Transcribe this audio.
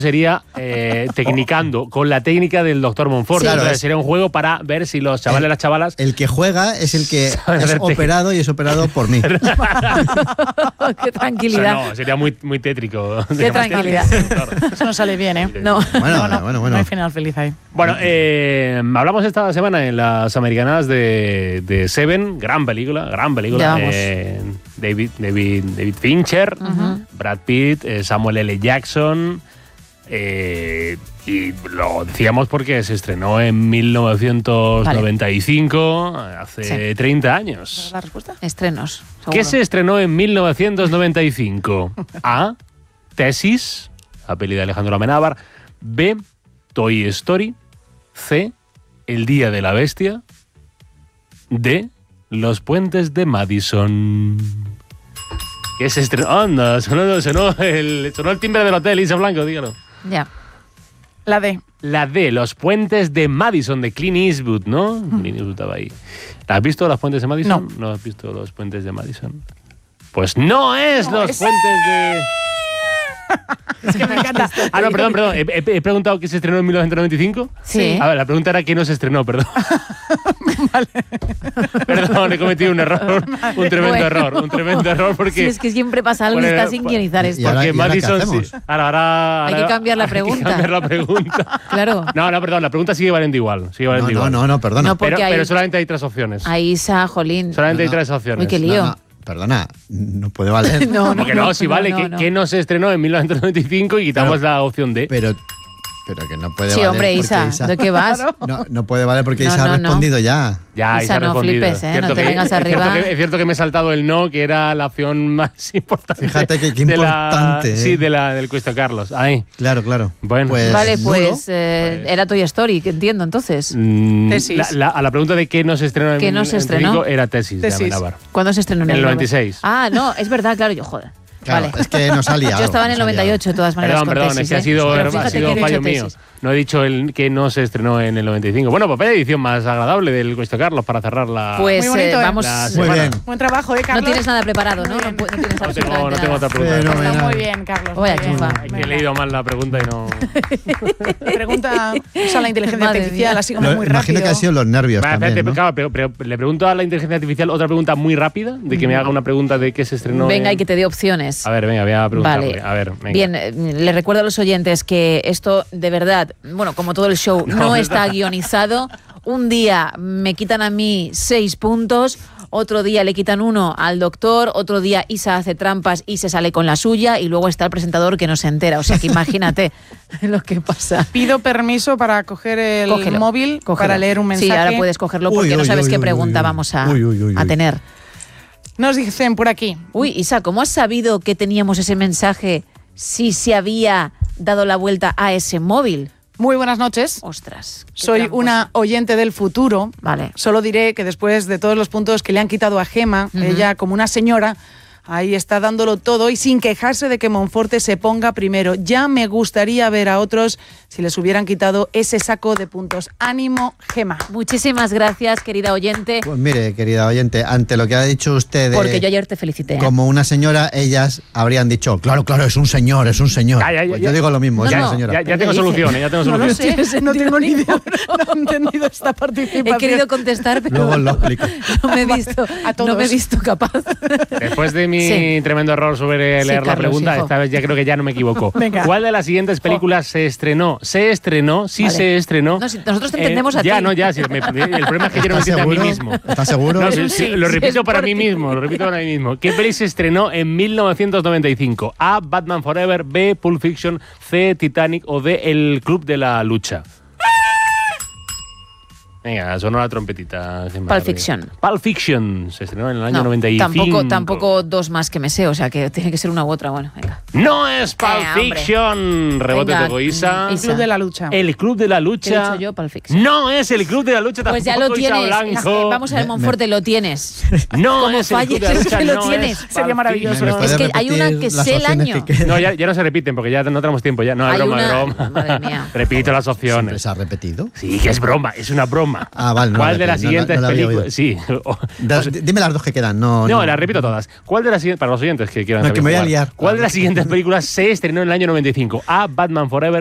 sería tecnicando con la técnica del Dr. Monfort. Sí. Claro, Entonces, sería un juego para ver si los chavales y las chavalas... El que juega es el que saben es hacer operado y es operado por mí. Qué tranquilidad. O sea, no, sería muy, muy tétrico. Qué tranquilidad. Eso no sale bien, ¿eh? No. Bueno. No hay final feliz ahí. Bueno, hablamos esta semana en las americanas de Seven, gran película. Ya vamos. David Fincher, Brad Pitt, Samuel L. Jackson, y lo decíamos porque se estrenó en 1995, hace 30 años. ¿La respuesta? Estrenos. ¿Qué seguro. se estrenó en 1995? A. Tesis, la peli de Alejandro Amenábar. B. Toy Story. C. El Día de la Bestia. D. Los Puentes de Madison. ¿Qué se estrenó? Anda, sonó el timbre del hotel, Isa Blanco, dígalo. Ya. La D. La D, Los Puentes de Madison, de Clint Eastwood, ¿no? Clint Eastwood estaba ahí. ¿Has visto Los Puentes de Madison? No. ¿No has visto Los Puentes de Madison? Pues no es Los Puentes de... Es que me encanta. Ah, no, perdón. He preguntado qué se estrenó en 1995. Sí. A ver, la pregunta era qué no se estrenó, perdón. Perdón, he cometido un error. Un tremendo error porque... Sí, es que siempre pasa algo y está sin guionizar esto. ¿Y ahora Porque qué Madison... hacemos? Sí, ahora Hay que cambiar la pregunta. Hay que cambiar la pregunta. Claro. No, perdón, la pregunta sigue valiendo igual. No, perdona. No, porque Pero solamente hay 3 opciones. A Isa, Jolín. Solamente hay No, no. 3 opciones. Uy, qué lío. No, perdona, no puede valer. No, Porque no, si vale, no. que no se estrenó en 1995 y quitamos la opción D. Pero que no puede Sí, valer. hombre, porque Isa, ¿de qué vas? No puede valer porque No, Isa no, ha no. respondido ya. Ya, Isa, ha no respondido. flipes, no te vengas arriba. Es cierto que me he saltado el no, que era la opción más importante. Fíjate qué de importante. Sí, del Cuesta Carlos. Ahí. Claro. Bueno. Vale, nulo. pues era Toy Story, que entiendo entonces. Tesis. A la pregunta de qué no se estrenó en ¿Qué no se estrenó? 1995 era Tesis. Tesis. De Amenábar. ¿Cuándo se estrenó? En el 96. Ah, no, es verdad, claro, yo joder. Claro, Vale. es que nos ha liado. Yo estaba en el nos ha liado. 98 de todas maneras. Perdón, con es tesis, que ha sido Pero fíjate que he dicho fallo mío. tesis. No he dicho que no se estrenó en el 95. Bueno, papel de edición más agradable del Cuesta Carlos para cerrar la... Pues Muy bonito, vamos. la Muy semana. bien. Buen trabajo, Carlos? No tienes nada preparado, ¿no? Muy No, bien. no tienes No absolutamente tengo otra nada. pregunta. Fenomenal. Está muy bien, Carlos. Vaya muy bien. chufa. Es que he leído mal la pregunta y no... Pregunta, usa la inteligencia Madre artificial mía. así como muy Imagino rápido. que han sido los nervios Vale, también, ¿no? claro, pero le pregunto a la inteligencia artificial otra pregunta muy rápida, de que me haga una pregunta de qué se estrenó. Venga, y que te dé opciones. A ver, venga, voy a preguntarle. Vale. A ver, venga. Bien, le recuerdo a los oyentes que esto de verdad, bueno, como todo el show, no está guionizado. Un día me quitan a mí 6 puntos, otro día le quitan 1 al doctor, otro día Isa hace trampas y se sale con la suya y luego está el presentador que no se entera. O sea que imagínate lo que pasa. Pido permiso para coger el Cógelo, móvil cógelo. para leer un mensaje. Sí, ahora puedes cogerlo porque Uy, no uy, sabes uy, qué uy, pregunta uy, vamos a uy. tener. Nos dicen por aquí. Uy, Isa, ¿cómo has sabido que teníamos ese mensaje si se había dado la vuelta a ese móvil? Muy buenas noches. Ostras. qué Soy tramposo. una oyente del futuro. Vale. Solo diré que después de todos los puntos que le han quitado a Gema, ella como una señora, ahí está dándolo todo y sin quejarse de que Monforte se ponga primero. Ya me gustaría ver a otros si les hubieran quitado ese saco de puntos. Ánimo, Gema. Muchísimas gracias, querida oyente, Pues mire, querida oyente, ante lo que ha dicho usted, porque yo ayer te felicité. como una señora, ellas habrían dicho, claro, es un señor. Ya, Pues yo digo lo mismo, No, es no, una señora. Ya tengo soluciones, ya tengo No lo soluciones. sé, no tengo ni idea. No he entendido esta participación. He querido contestar, pero Luego lo explico. no me he visto capaz. Después de mi Sí. tremendo error sobre Sí, leer la Carlos, pregunta, hijo. esta vez ya creo que ya no me equivoco. Venga. ¿Cuál de las siguientes películas se estrenó? Sí Vale. se estrenó. No, si nosotros te entendemos a ya, ti. No, ya. Sí, el problema es que yo no me ¿Estás entiendo a mí seguro? mismo. ¿Estás seguro? No, Sí, lo sí, repito es para por mí ti. mismo. Lo repito para mí mismo. ¿Qué peli se estrenó en 1995? A. Batman Forever. B. Pulp Fiction. C. Titanic. O D. El Club de la Lucha. Venga, sonó la trompetita. Pulp Fiction. Pulp Fiction se estrenó en el año No, 95. tampoco 2 más que me sé, o sea que tiene que ser una u otra. Bueno, venga. No es Pulp hombre. Fiction. Rebote Venga, tocó Isa. El Club de la Lucha. El Club de la ¿Qué he Lucha. dicho yo? Pulp Fiction. No es el Club de la Lucha tampoco. Pues ya lo Isa tienes. Blanco. Vamos a ver, Monforte, lo tienes. No Como es el Club de la falles, Lucha. que lo no tienes. es Sería Pulp maravilloso. ¿Me Fiction. puede Es que hay una repetir que las sé el opciones año. que quedan? No, ya no se repiten porque ya no tenemos tiempo ya. No, es Hay broma, una- es broma. Madre mía. Repito las ¿Siempre opciones. se ha repetido? Sí, que es broma, es una broma. Norma. Ah, vale, no ¿Cuál la de las no la- siguientes no la había películas? Sí. Dime las dos que quedan. No, Las repito todas. ¿Cuál de las siguientes, para los oyentes que quieran No, saber que me voy a jugar, liar. ¿cuál de las siguientes películas se estrenó en el año 95? A. Batman Forever.